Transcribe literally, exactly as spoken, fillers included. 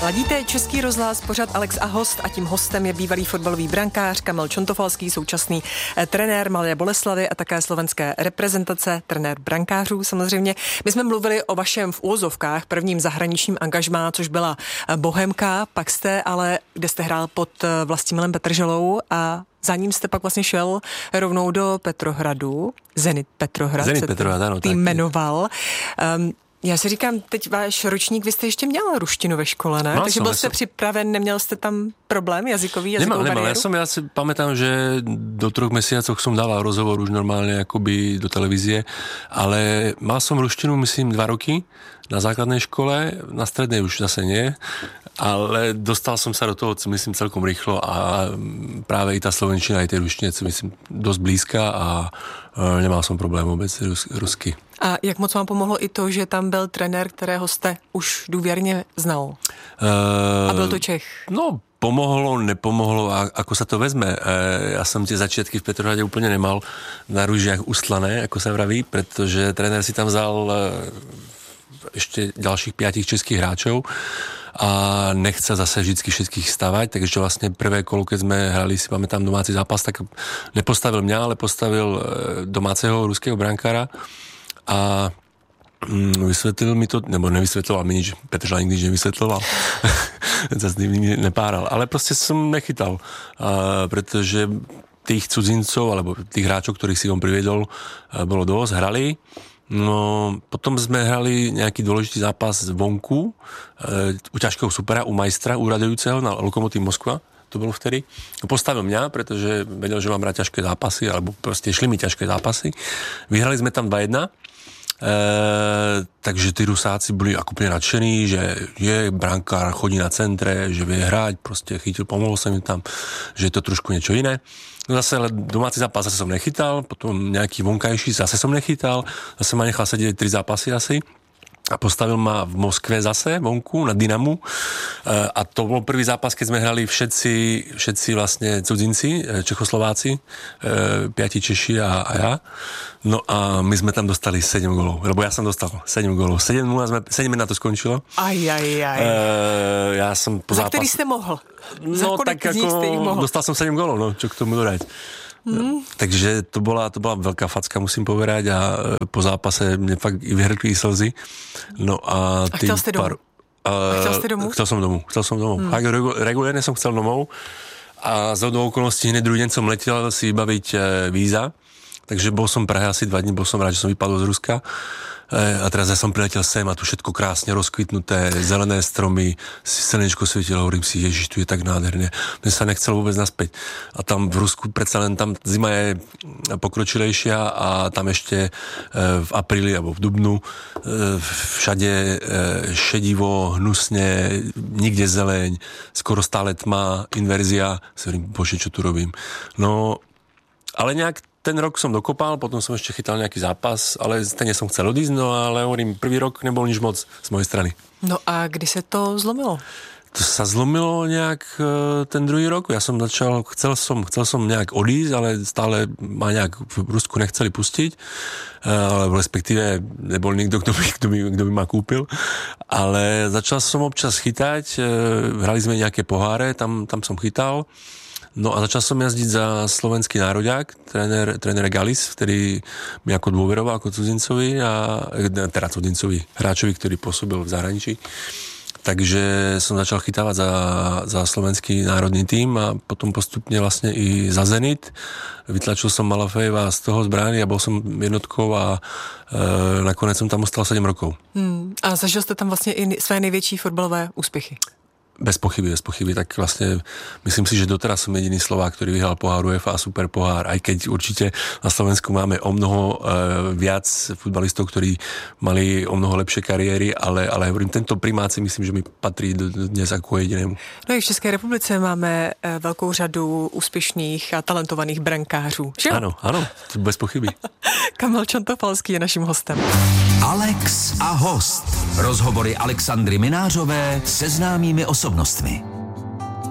Ladíte Český rozhlas, pořad Alex a host a tím hostem je bývalý fotbalový brankář Kamil Čontofalský, současný trenér Mladé Boleslavi a také slovenské reprezentace, trenér brankářů samozřejmě. My jsme mluvili o vašem v úvozovkách prvním zahraničním angažmá, což byla Bohemka, pak jste ale, kde jste hrál pod Vlastimilem Petrželou a za ním jste pak vlastně šel rovnou do Petrohradu. Zenit Petrohrad. Zenit Petrohrad, ano. Tým jmenoval. Um, Já si říkám, teď váš ročník, vy jste ještě měl ruštinu ve škole, ne? No, Takže som, byl jste som... připraven, neměl jste tam problém jazykový, jazykovou nemal, bariéru? Nemal, ja som, ja si pamätám, že do troch mesiacoch som dával rozhovor už normálne akoby do televízie, ale mal som ruštinu, myslím, dva roky na základnej škole, na strednej už zase nie, ale dostal som sa do toho, myslím, celkom rýchlo a práve i tá slovenčina, aj tej ruštine, myslím, dosť blízka a nemal som problém vôbec rus, rusky. A jak moc vám pomohlo i to, že tam byl trenér, kterého jste už důvěrně znal? Uh, a byl to Čech? No, pomohlo, nepomohlo, a ako sa to vezme. Ja som tie začiatky v Petrohrade úplne nemal na rúžiach ustlané, ako sa vraví, pretože tréner si tam vzal ešte ďalších piatich českých hráčov a nechce zase vždycky všetkých stavať, takže vlastne prvé kolo, keď sme hrali, si pamätám, domáci zápas, tak nepostavil mňa, ale postavil domáceho ruského brankára a vysvetlil mi to, nebo nevysvetloval mi nič, Petržela nikdy nič nevysvetloval, zase nikdy nepáral, ale proste som nechytal, a pretože tých cudzincov, alebo tých hráčov, ktorých si on priviedol, bolo dosť, hrali. No, potom sme hrali nejaký dôležitý zápas vonku, e, u ťažkého supera, u majstra, úradujúceho na Lokomotív Moskva, to bolo vtedy. Postavil mňa, pretože vedel, že mám brať ťažké zápasy, alebo proste šli mi ťažké zápasy. Vyhrali sme tam dva jedna, e, takže tí Rusáci boli ako úplne nadšení, že je brankár, chodí na centre, že vie hrať, proste chytil, pomohol sa mi tam, že je to trošku niečo iné. No zase domáci zápas zase som nechytal, potom nejaký vonkajší zase som nechytal, zase ma nechal sedieť tri zápasy asi a postavil ma v Moskve zase vonku na Dynamu a to bol prvý zápas, keď sme hrali všetci, všetci vlastne cudzinci, Čechoslováci, piati Češi a, a ja. No a my sme tam dostali sedem gólov, lebo ja som dostal sedem gólov. sedem nula, sedem jedna to skončilo. Aj, aj, aj. E, ja som po Za zápas... ktorý ste mohol? No tak ako dostal som sedem gólov, no čo k tomu dodať. Mm. Takže to bola, to bola veľká facka, musím povedať, a po zápase mne fakt vyhrkli slzy. No a, a chcel ste domov? Uh, a chcel ste domov? Chcel som domov, chcel som domov. Mm. Fakt regulérne som chcel domov a z hodou okolností hneď druhý deň som letel si vybaviť e, víza, takže bol som v Prahe asi dva dní, bol som rád, že som vypadol z Ruska. A teraz ja som priletel sem a tu všetko krásne rozkvitnuté, zelené stromy, slnečko svietilo, hovorím si, ježiš, tu je tak nádherne. Mne sa nechcel vôbec naspäť. A tam v Rusku predsa len tam zima je pokročilejšia a tam ešte v apríli alebo v dubnu všade šedivo, hnusne, nikde zeleň, skoro stále tma, inverzia. Si hovorím, bože, čo tu robím. No, ale nejak ten rok som dokopal, potom som ešte chytal nejaký zápas, ale ten som chcel odísť, no ale hovorím, prvý rok nebol nič moc z mojej strany. No a kdy sa to zlomilo? To sa zlomilo nejak ten druhý rok. Ja som začal, chcel som, chcel som nejak odísť, ale stále ma nejak v Rusku nechceli pustiť, alebo respektíve nebol nikto, kto by, kto by, kto by ma kúpil. Ale začal som občas chytať, hrali sme nejaké poháre, tam, tam som chytal. No a začal som jazdiť za slovenský nároďák, tréner, tréner Galis, ktorý mi ako dôveroval ako cudzincovi, a, teda cudzincovi, hráčovi, ktorý pôsobil v zahraničí. Takže som začal chytávať za, za slovenský národný tím a potom postupne vlastne i za Zenit. Vytlačil som Malafejeva z toho zbrány a bol som jednotkou a e, nakonec som tam ostal sedem rokov. Hmm. A zažil ste tam vlastne i své největší fotbalové úspěchy? Bez pochyby, bez pochyby, tak vlastne myslím si, že doteraz som jediný Slovák, ktorý vyhral pohár UEFA a super pohár, aj keď určite na Slovensku máme o mnoho e, viac futbalistov, ktorí mali o mnoho lepšie kariéry, ale, ale hovorím, tento primát si myslím, že mi patrí dnes ako jedinému. No i v České republice máme e, velkou řadu úspěšných a talentovaných brankářů, že? Áno, áno, bez pochyby. Kamil Čontofalský je naším hostem. Alex a host. Rozhovory Alexandry Minářové se známými osobnostmi.